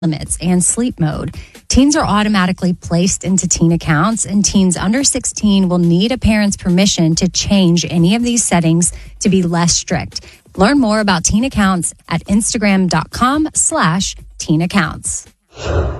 limits and sleep mode. Teens are automatically placed into teen accounts, and teens under 16 will need a parent's permission to change any of these settings to be less strict. Learn more about teen accounts at Instagram.com/teen accounts.